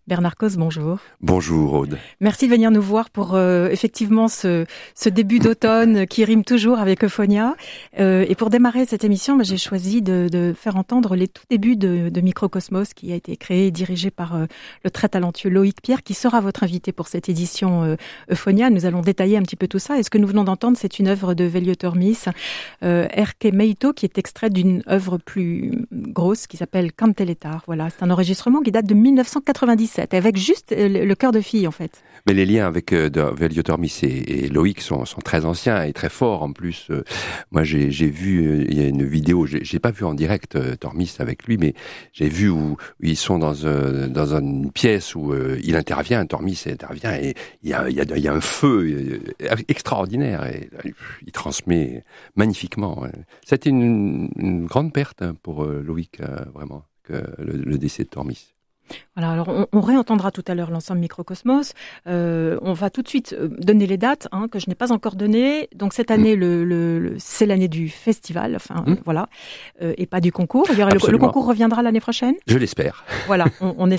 Bernard Cos, bonjour. Bonjour Aude. Merci de venir nous voir pour effectivement ce début d'automne qui rime toujours avec Euphonia. Et pour démarrer cette émission, j'ai choisi de faire entendre les tout débuts de Microcosmos qui a été créé et dirigé par le très talentueux Loïc Pierre qui sera votre invité pour cette édition Euphonia. Nous allons détailler un petit peu tout ça. Et ce que nous venons d'entendre, c'est une œuvre de Velio Tormis, Erke Meito, qui est extrait d'une œuvre plus grosse qui s'appelle Canteletar. Voilà, c'est un enregistrement qui date de 1997. Avec juste le cœur de fille, en fait. Mais les liens avec Velio Tormis et Loïc sont très anciens et très forts en plus. Moi, j'ai vu, il y a une vidéo, j'ai pas vu en direct Tormis avec lui, mais j'ai vu où ils sont dans une pièce où il intervient, Tormis intervient, et il y a un feu extraordinaire, et il transmet magnifiquement. C'était une grande perte pour Loïc, vraiment, que le décès de Tormis. Voilà, alors on réentendra tout à l'heure l'ensemble Microcosmos. On va tout de suite donner les dates que je n'ai pas encore données. Donc cette année, c'est l'année du festival, voilà, et pas du concours. Le concours reviendra l'année prochaine. Je l'espère. Voilà, on